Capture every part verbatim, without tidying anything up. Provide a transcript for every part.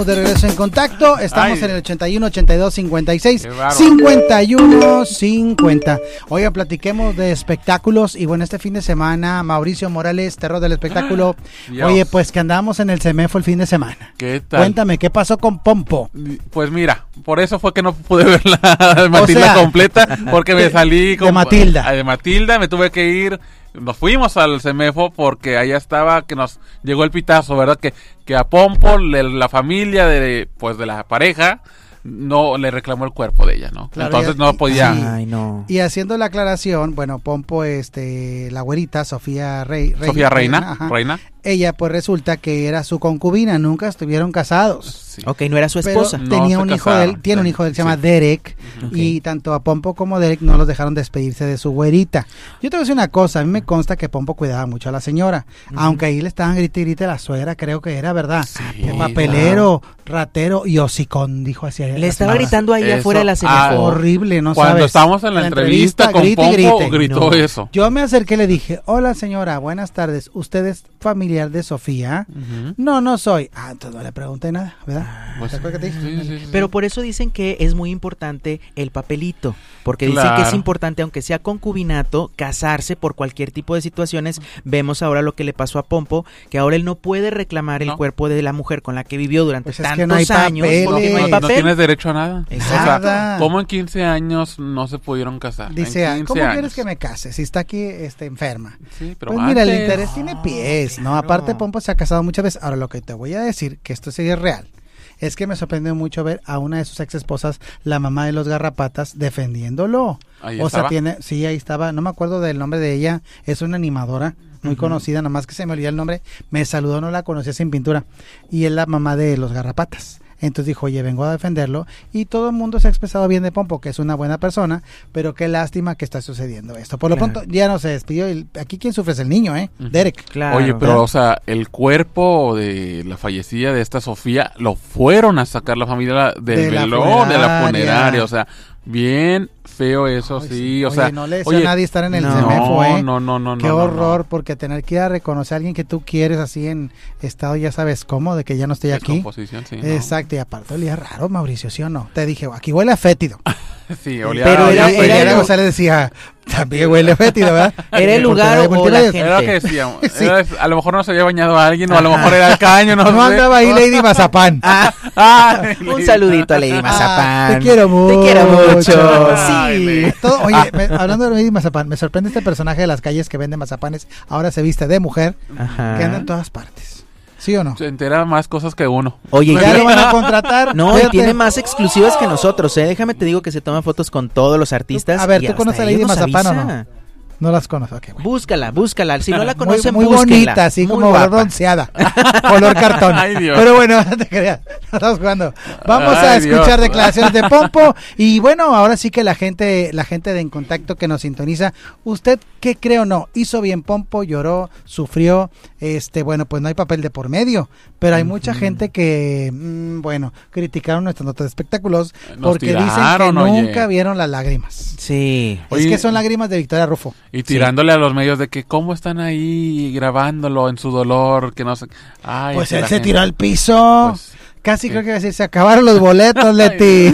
estamos de regreso en contacto. Estamos Ay. en el ochenta y uno, ochenta y dos, cincuenta y seis, cincuenta y uno, cincuenta. Oigan, platiquemos de espectáculos. Y bueno, este fin de semana, Mauricio Morales, terror del espectáculo. Dios. Oye, pues que andábamos en el CEMEFO el fin de semana. ¿Qué tal? Cuéntame, ¿qué pasó con Pompo? Pues mira, por eso fue que no pude ver la Matilda sea, completa, porque me salí de Matilda. De Matilda, me tuve que ir. Nos fuimos al CEMEFO porque allá estaba que nos llegó el pitazo, ¿verdad? Que, que a Pompo, le- la familia de pues de la pareja, no le reclamó el cuerpo de ella, ¿no? Claro, Entonces ya- no podía. sí. Ay, no. Y haciendo la aclaración, bueno, Pompo, este, la güerita, Sofía Rey, Rey- Sofía Reina, ajá. Reina. Ella, pues resulta que era su concubina, nunca estuvieron casados. Sí. Ok, no era su Pero esposa. No, tenía se un hijo de él, casaron, tiene un sí, hijo de él, se llama sí. Derek, Ok. y tanto a Pompo como Derek no los dejaron despedirse de su güerita. Yo te voy a decir una cosa, a mí me consta que Pompo cuidaba mucho a la señora, aunque ahí le estaban grite y grite la suegra, creo que era, ¿verdad? Sí, Que papelero, ratero y hocicón, dijo así. Le estaba gritando ahí Eso, afuera de la ah, CEMEFO. Horrible, ¿no Cuando sabes? estábamos en la, entrevista, con grite y Pompo, grite. gritó No. eso. Yo me acerqué y le dije, hola señora, buenas tardes, ¿usted es familiar de Sofía? Ujú. No, no soy. Ah, entonces no le pregunté nada, ¿verdad? Pues ¿Te acuerdas que te dije? sí, sí, sí. Pero por eso dicen que es muy importante el papelito, porque dicen Claro. que es importante, aunque sea concubinato, casarse por cualquier tipo de situaciones. Vemos ahora lo que le pasó a Pompo, que ahora él no puede reclamar el No. cuerpo de la mujer con la que vivió durante Pues es tantos que no hay años, papeles. porque no hay no, no papel. tienes derecho a nada. Exacto. O sea, Nada. ¿cómo en quince años no se pudieron casar? Dice, En ah, quince ¿cómo años. quieres que me case si está aquí este, enferma? Sí, pero Pues mira, el antes- interés tiene pies, ¿no? Aparte, Pompo se ha casado muchas veces. Ahora, lo que te voy a decir, que esto sí es real, es que me sorprendió mucho ver a una de sus ex esposas, la mamá de los Garrapatas, defendiéndolo. Ahí o sea, estaba. tiene, sí, ahí estaba, no me acuerdo del nombre de ella, es una animadora muy conocida, nada más que se me olvidó el nombre, me saludó, no la conocía sin pintura, y es la mamá de los Garrapatas. Entonces dijo, oye, vengo a defenderlo, y todo el mundo se ha expresado bien de Pompo, que es una buena persona, pero qué lástima que está sucediendo esto. Por lo Claro. pronto, ya no se despidió, y aquí quien sufre es el niño, ¿eh? Ujú. Derek. Claro. Oye, pero, ¿verdad? o sea, el cuerpo de la fallecida de esta Sofía lo fueron a sacar la familia del De la velón, de la funeraria. funeraria. O sea, bien feo eso, Ay, sí. O Oye, sea, no le deseo oye, a nadie estar en el no, CEMEFO, ¿eh? no, no, no, Qué no, no, horror, no. porque tener que ir a reconocer a alguien que tú quieres así en estado, ya sabes cómo, de que ya no estoy aquí. Descomposición, sí, no. Exacto, y aparte olía raro, Mauricio, ¿sí o no? Te dije, aquí huele a fétido. Sí, olía, Pero olía era- feo. y era Diana el- González decía, también huele a fétido, ¿verdad? ¿Era el Porque lugar no hay o voltear la a- gente? Era lo que decíamos. Sí. Era- a lo mejor no se había bañado a alguien, o a lo mejor era el caño, no, No, sé. andaba ahí Lady Mazapán. Ah, Ah, un saludito a Lady Ah, Mazapán. te quiero mucho. Te quiero mucho. Ay, Sí. Lady. Todo, oye, me- hablando de Lady Mazapán, me sorprende este personaje de las calles que vende mazapanes, ahora se viste de mujer, Ajá. que anda en todas partes. ¿Sí o no? Se entera más cosas que uno. Oye, Ya ¿qué? lo van a contratar. No, y Fíjate. tiene más exclusivas que nosotros, ¿eh? Déjame te digo que se toma fotos con todos los artistas. A ver, y ¿tú hasta conoces a ellos Lady nos Mazapán o no? avisa. No las conozco. Ok, bueno. Búscala, búscala. Si no la Muy, conocen, muy búsquenla. bonita, así Muy como guapa. bronceada, color cartón. Ay, Dios. Pero bueno, no te creas, no estamos jugando. Vamos a Ay, escuchar Dios. declaraciones de Pompo y bueno, ahora sí que la gente, la gente de En Contacto que nos sintoniza, ¿usted qué cree o no? Hizo bien Pompo, lloró, sufrió, este, bueno, pues no hay papel de por medio, pero hay mucha gente que, mm, bueno, criticaron nuestras notas de espectáculos Nos porque dicen que tiraron, oye. nunca vieron las lágrimas. Sí. Es Oye, que son lágrimas de Victoria Rufo. Y tirándole a los medios de que cómo están ahí grabándolo en su dolor, que no sé. Ay, Pues que él la se gente- tiró al piso. Pues, Casi sí. creo que iba a decir, se acabaron los boletos, Leti.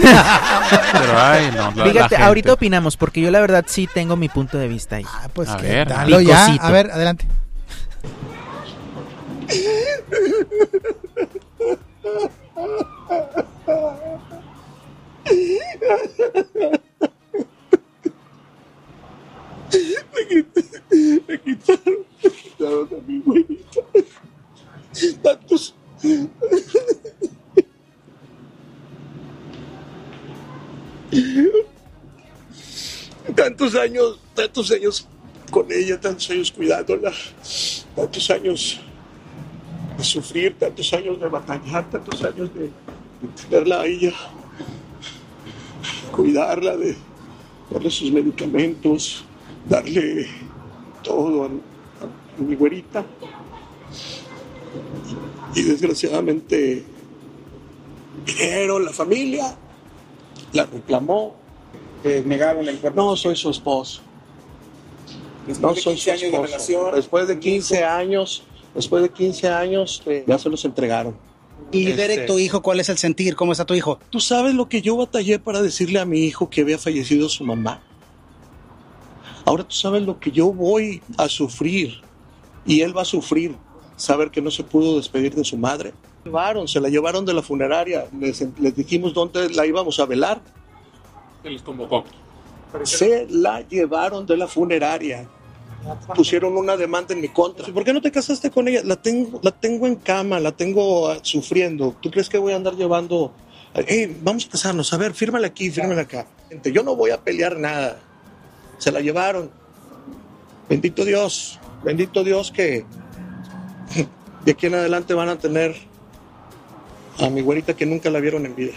Pero ay, no, la- la Fíjate, gente. ahorita opinamos, porque yo la verdad sí tengo mi punto de vista ahí. Ah, pues A que ver, dalo ya. picosito. A ver, adelante. Me quitaron, me quitaron a mi güerita. Tantos. Tantos años, tantos años con ella, tantos años cuidándola, tantos años de sufrir, tantos años de batallar, tantos años de, de tenerla a ella, cuidarla, de darle sus medicamentos, darle todo a, a- a mi güerita. Y desgraciadamente vinieron la familia, la reclamó. Te negaron el cuerpo. No soy su esposo. Después No de soy quince su años de esposo. relación. Después de quince años, después de quince años, eh, ya se los entregaron. Y Este- Derek, tu hijo, ¿cuál es el sentir? ¿Cómo está tu hijo? ¿Tú sabes lo que yo batallé para decirle a mi hijo que había fallecido su mamá? Ahora tú sabes lo que yo voy a sufrir y él va a sufrir, saber que no se pudo despedir de su madre. Llevaron, se la llevaron de la funeraria, les, les dijimos dónde la íbamos a velar. Se les convocó. Se la llevaron de la funeraria. Pusieron una demanda en mi contra. ¿Por qué no te casaste con ella? La tengo, la tengo en cama, la tengo uh, sufriendo. ¿Tú crees que voy a andar llevando? Hey, vamos a casarnos. A ver, fírmale aquí, fírmale acá. Yo no voy a pelear nada. Se la llevaron. Bendito Dios, bendito Dios que de aquí en adelante van a tener a mi güerita que nunca la vieron en vida.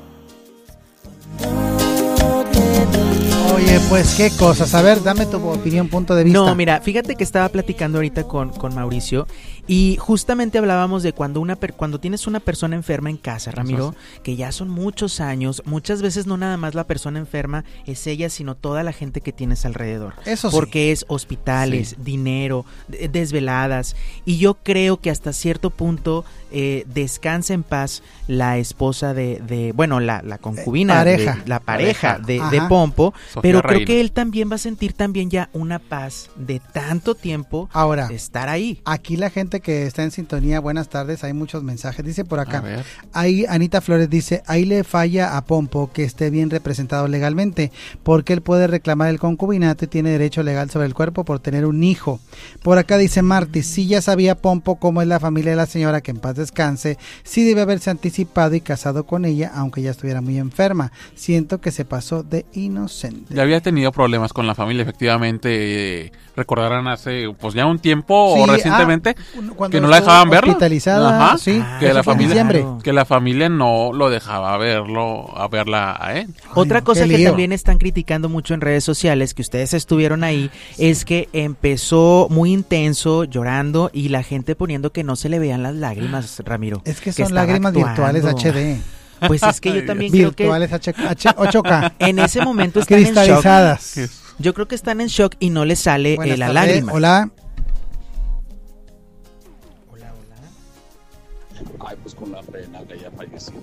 Oye, pues qué cosas. A ver, dame tu opinión, punto de vista. No, mira, fíjate que estaba platicando ahorita con, con Mauricio y justamente hablábamos de cuando una per- cuando tienes una persona enferma en casa, Ramiro, que ya son muchos años, muchas veces no nada más la persona enferma es ella, sino toda la gente que tienes alrededor. Eso sí. Porque es hospitales, Sí. dinero, de- desveladas. Y yo creo que hasta cierto punto eh, descansa en paz la esposa de, de bueno, la, la concubina, pareja. de- la pareja, Pareja. de, de Ajá. Pompo, Sofía pero creo Reina. que él también va a sentir también ya una paz de tanto tiempo Ahora, de estar ahí. aquí la gente que está en sintonía, buenas tardes, hay muchos mensajes. Dice por A acá, ver. ahí Anita Flores dice, ahí le falla a Pompo que esté bien representado legalmente, porque él puede reclamar el concubinato y tiene derecho legal sobre el cuerpo por tener un hijo. Por acá dice Marty, sí ya sabía Pompo cómo es la familia de la señora, que en paz descanse, sí debe haberse anticipado y casado con ella, aunque ya estuviera muy enferma. Siento que se pasó de inocente. Ya había tenido problemas con la familia, efectivamente. eh, recordarán hace, pues ya un tiempo Sí, o recientemente, ah, cuando que no la estuvo dejaban verlo. hospitalizada, Ajá, sí, Ah, que eso la fue en familia, diciembre. Claro. que la familia no lo dejaba verlo, a verla a él. Otra Ay, cosa qué que lío. también están criticando mucho en redes sociales, que ustedes estuvieron ahí, es que empezó muy intenso, llorando, y la gente poniendo que no se le vean las lágrimas, Ramiro. Es que que son estaba lágrimas actuando. virtuales H D. Pues es que yo también creo que Virtuales H- H- ocho K. en ese momento están en shock. Cristalizadas. Yo creo que están en shock y no les sale eh, Buenas la tardes. lágrima. Hola. Ay, pues con la pena que haya fallecido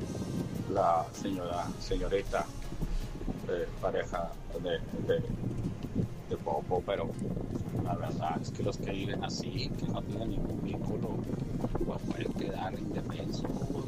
la señora, señorita, eh, pareja de, de, de Popo, pero la verdad es que los que viven así, que no tienen ningún vínculo, pues pueden quedar indefensos.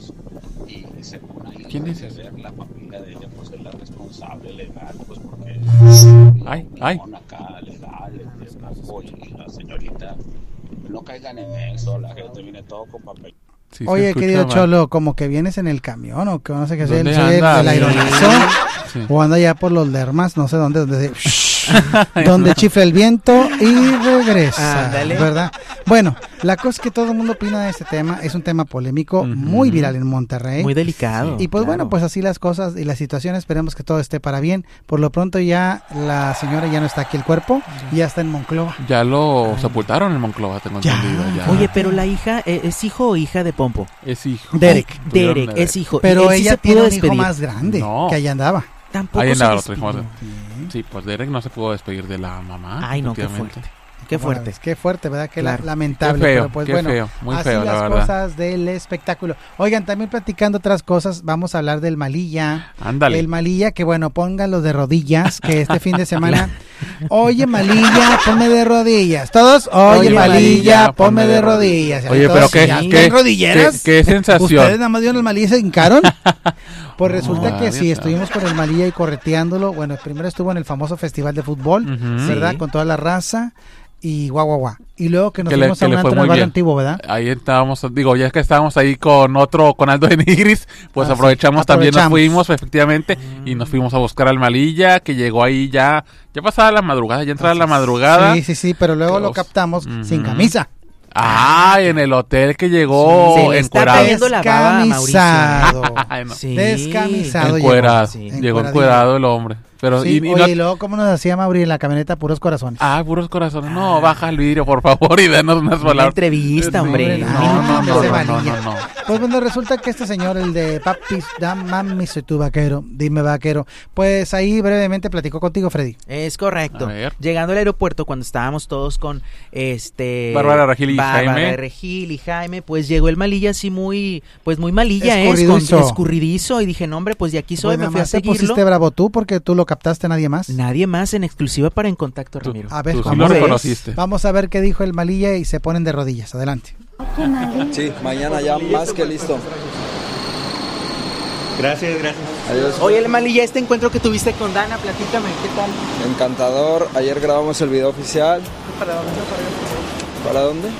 Y según ahí, ¿Quién parece es ese? ser, la familia de ella pues es la responsable legal, pues porque Ay, hay ay. unión acá legal, el Popo y la señorita. No caigan en eso, la gente viene todo con papel. Sí, se Oye, escucha querido mal. Cholo, como que vienes en el camión o que no sé qué soy el, ¿Dónde soy el, andas? el aeronazo Sí. o anda ya por los Lermas, no sé dónde, donde, donde chifla el viento y regresa, Ándale. ¿verdad? Bueno, la cosa es que todo el mundo opina de este tema, es un tema polémico, Ujú. muy viral en Monterrey. Muy delicado. Y pues claro. bueno, pues así las cosas y la situación, esperemos que todo esté para bien. Por lo pronto ya la señora ya no está aquí, el cuerpo ya está en Monclova. Ya lo sepultaron en Monclova, tengo Ya. entendido. Ya. Oye, pero la hija, eh, ¿es hijo o hija de Pompo? es hijo. Derek. Ay, Tuvieron Derek, una- es hijo. Pero Él sí ella se pudo tiene un hijo despedir. más grande No. que allá andaba. Tampoco Ahí se andaba otro despidió. hijo más. Sí, pues Derek no se pudo despedir de la mamá. Ay, no, qué efectivamente. fuerte. Qué ¿Cómo la fuerte. ves? Qué fuerte, ¿verdad? Qué la- Claro. lamentable. Qué feo, pero pues qué bueno, feo, muy así feo, la las verdad. cosas del espectáculo. Oigan, también platicando otras cosas, vamos a hablar del Malilla. Ándale. El Malilla, que bueno, pónganlo de rodillas, que este fin de semana... Oye, Malilla, ponme de rodillas. Todos, oye, Oye, Malilla, Malilla, ponme de rodillas. Oye, Todos, pero qué, ¿ya qué, están rodilleras? qué- qué sensación. ¿Ustedes nada más vieron el Malilla y se hincaron? Pues resulta No, que sí, neta. estuvimos con el Malilla y correteándolo. Bueno, primero estuvo en el famoso festival de fútbol, Ujú. ¿verdad? Sí. Con toda la raza y guau, guau, guau. Y luego que nos Que le- fuimos que a un le fue antro en muy el barrio bien. antiguo, ¿verdad? Ahí estábamos, digo, ya que estábamos ahí con otro, con Aldo de Nigris, pues Ah, sí, aprovechamos, también nos aprovechamos. fuimos, efectivamente, y nos fuimos a buscar al Malilla, que llegó ahí ya, ya pasada la madrugada, ya entrada la madrugada. Sí, sí, sí, pero luego lo Los- captamos Ujú. sin camisa. Ah, en el hotel que llegó Sí, se le está encuerado. cayendo la baba a Mauricio. Descamisado. Ay, no. Sí. Descamisado. Encuerado, Sí. llegó Encueradillo. encuerado el hombre. Pero, Sí, y, y oye, no- y luego, ¿cómo nos hacía Mauri en la camioneta? Puros corazones. Ah, puros corazones. No, baja el vidrio, por favor, y danos unas Una palabras. entrevista, hombre. No, Ay, no, no, hombre, no, ese no, Valilla. no, no. Pues bueno, resulta que este señor, el de Papi, da, mami, soy tu vaquero, dime vaquero, pues ahí brevemente platicó contigo, Freddy. Es correcto. A ver. Llegando al aeropuerto, cuando estábamos todos con este Bárbara Regil y Bárbara Jaime. Regil y Jaime, pues llegó el malilla así muy, pues muy malilla, es, Escurridizo. con, escurridizo, y dije, no hombre, pues de aquí soy, Pues me nada fui a más te seguirlo. pusiste bravo tú porque tú lo captaste, nadie más. Nadie más en exclusiva para En Contacto, Tú- Ramiro. A ver, Tú sí vamos, lo a ver. reconociste. Vamos a ver qué dijo el malilla y se ponen de rodillas. Adelante. Sí, mañana ya más que listo. Gracias, gracias. Adiós. Oye, el malilla, este encuentro que tuviste con Dana, platícame, ¿qué tal? Encantador. Ayer grabamos el video oficial. ¿Para dónde? ¿Para dónde?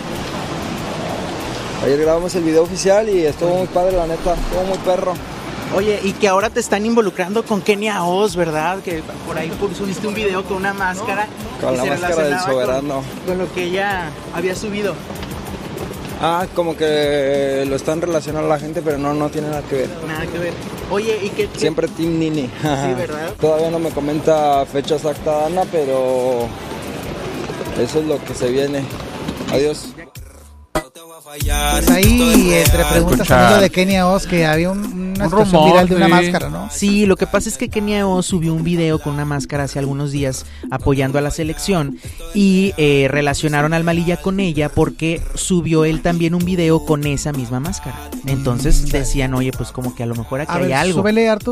Ayer grabamos el video oficial y estuvo muy padre, la neta. Estuvo muy perro. Oye, y que ahora te están involucrando con Kenia Oz, ¿verdad? Que por ahí subiste un video con una máscara. Con y la se máscara del relacionaba con- soberano. Con, lo que ella había subido. Ah, como que lo están relacionando a la gente, pero no, no tiene nada que ver. Nada que ver. Oye, ¿y qué? qué- Siempre Team Nini. Sí, ¿verdad? Todavía no me comenta fecha exacta Ana, pero eso es lo que se viene. Adiós. Pues ahí, entre preguntas, Escuchar. hablando de Kenia Oz, que había un- una Un situación rumor, viral de una sí. máscara, ¿no? Sí, lo que pasa es que Kenia Oz subió un video con una máscara hace algunos días apoyando a la selección y eh, relacionaron al malilla con ella porque subió él también un video con esa misma máscara. Entonces decían, oye, pues como que a lo mejor aquí A hay ver, algo. súbele, Arturo.